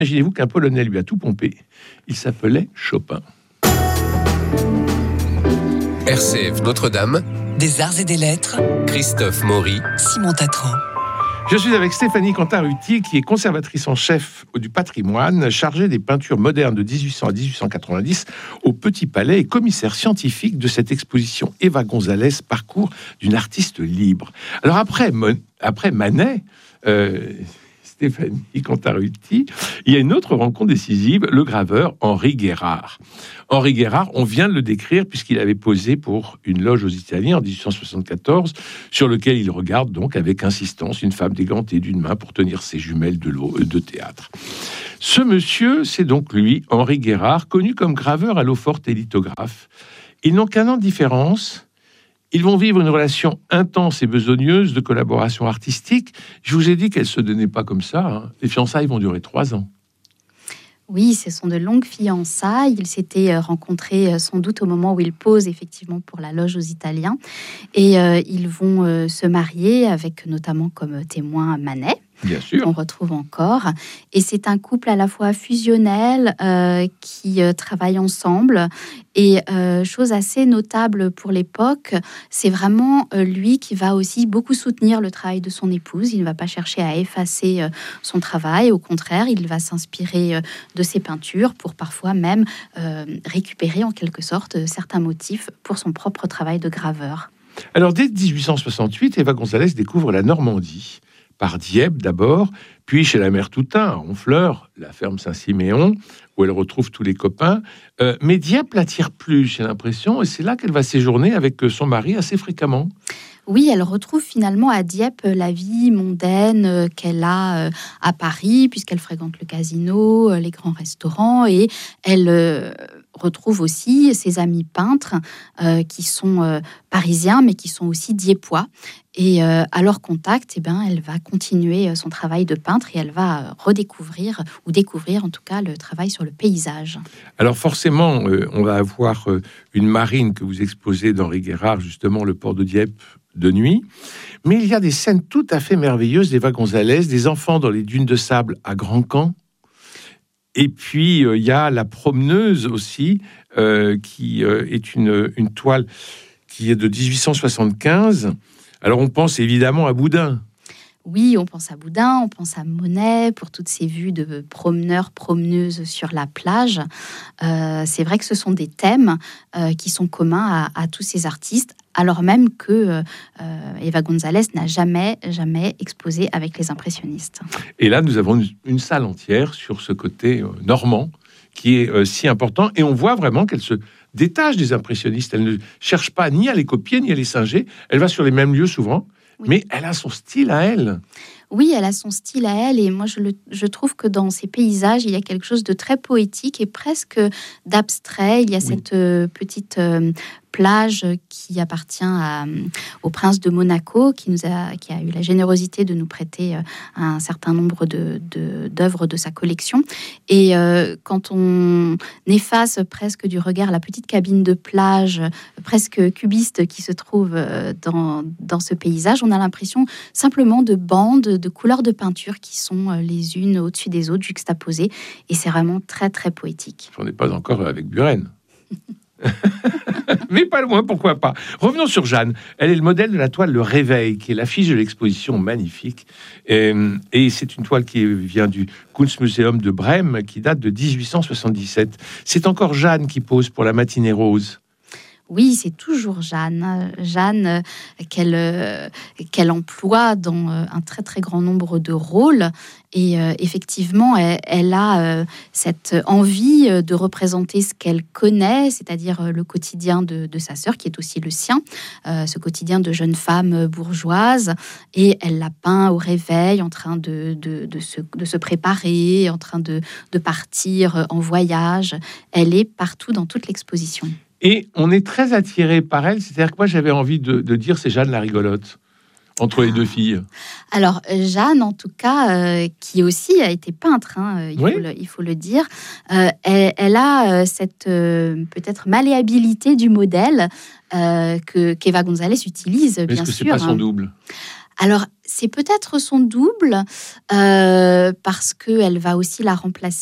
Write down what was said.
Imaginez-vous qu'un Polonais lui a tout pompé. Il s'appelait Chopin. RCF Notre-Dame, des arts et des lettres, Christophe Maury, Simon Tatran. Je suis avec Stéphanie Cantarutti, qui est conservatrice en chef du patrimoine, chargée des peintures modernes de 1800 à 1890 au Petit Palais et commissaire scientifique de cette exposition Eva González, parcours d'une artiste libre. Alors après Manet, Stéphanie Cantarutti, il y a une autre rencontre décisive, le graveur Henri Guérard. Henri Guérard, on vient de le décrire puisqu'il avait posé pour une loge aux Italiens en 1874, sur lequel il regarde donc avec insistance une femme dégantée d'une main pour tenir ses jumelles de théâtre. Ce monsieur, c'est donc lui, Henri Guérard, connu comme graveur à l'eau forte et lithographe. Ils n'ont qu'un an de différence. Ils vont vivre une relation intense et besogneuse de collaboration artistique. Je vous ai dit qu'elle ne se donnait pas comme ça. Hein. Les fiançailles vont durer 3 ans. Oui, ce sont de longues fiançailles. Ils s'étaient rencontrés sans doute au moment où ils posent effectivement pour la loge aux Italiens. Et ils vont se marier avec notamment comme témoin Manet. Bien sûr. On retrouve encore. Et c'est un couple à la fois fusionnel qui travaille ensemble. Et chose assez notable pour l'époque, c'est vraiment lui qui va aussi beaucoup soutenir le travail de son épouse. Il ne va pas chercher à effacer son travail. Au contraire, il va s'inspirer de ses peintures pour parfois même récupérer en quelque sorte certains motifs pour son propre travail de graveur. Alors, dès 1868, Eva González découvre la Normandie. Par Dieppe d'abord, puis chez la mère Toutain, à Honfleur, la ferme Saint-Siméon, où elle retrouve tous les copains. Mais Dieppe l'attire plus, j'ai l'impression, et c'est là qu'elle va séjourner avec son mari assez fréquemment. Oui, elle retrouve finalement à Dieppe la vie mondaine qu'elle a à Paris, puisqu'elle fréquente le casino, les grands restaurants, et elle retrouve aussi ses amis peintres qui sont parisiens, mais qui sont aussi dieppois. Et à leur contact, elle va continuer son travail de peintre et elle va redécouvrir, ou découvrir en tout cas, le travail sur le paysage. Alors forcément, on va avoir une marine que vous exposez d'Henri Guérard, justement le port de Dieppe, de nuit, mais il y a des scènes tout à fait merveilleuses d'Eva González, des enfants dans les dunes de sable à Grand-Camp, et puis il y a la promeneuse aussi, qui est une toile qui est de 1875. Alors on pense évidemment à Boudin. Oui, on pense à Boudin, on pense à Monet pour toutes ces vues de promeneurs, promeneuses sur la plage. C'est vrai que ce sont des thèmes qui sont communs à tous ces artistes, alors même que Eva González n'a jamais exposé avec les impressionnistes. Et là, nous avons une salle entière sur ce côté normand qui est si important. Et on voit vraiment qu'elle se détache des impressionnistes. Elle ne cherche pas ni à les copier, ni à les singer. Elle va sur les mêmes lieux souvent. Oui. Mais elle a son style à elle. Oui, elle a son style à elle. Et moi, je trouve que dans ces paysages, il y a quelque chose de très poétique et presque d'abstrait. Il y a cette petite plage qui appartient au prince de Monaco, qui a eu la générosité de nous prêter un certain nombre d'œuvres de sa collection. Et quand on efface presque du regard la petite cabine de plage, presque cubiste qui se trouve dans ce paysage, on a l'impression simplement de bandes, de couleurs de peinture qui sont les unes au-dessus des autres, juxtaposées. Et c'est vraiment très, très poétique. On n'est pas encore avec Buren. Mais pas loin, pourquoi pas. Revenons sur Jeanne. Elle est le modèle de la toile Le Réveil, qui est l'affiche de l'exposition magnifique. Et c'est une toile qui vient du Kunstmuseum de Brême, qui date de 1877. C'est encore Jeanne qui pose pour la matinée rose. Oui, c'est toujours Jeanne qu'elle emploie dans un très très grand nombre de rôles. Et effectivement, elle a cette envie de représenter ce qu'elle connaît, c'est-à-dire le quotidien de sa sœur, qui est aussi le sien, ce quotidien de jeune femme bourgeoise. Et elle l'a peint au réveil, en train de se préparer, en train de partir en voyage. Elle est partout dans toute l'exposition. Et on est très attiré par elle. C'est-à-dire que moi, j'avais envie de dire c'est Jeanne la rigolote, entre les deux filles. Alors, Jeanne, en tout cas, qui aussi a été peintre, il faut le dire, elle a cette peut-être malléabilité du modèle qu'Eva González utilise, bien sûr. Est-ce que c'est pas son double ? Alors, c'est peut-être son double, parce qu'elle va aussi la remplacer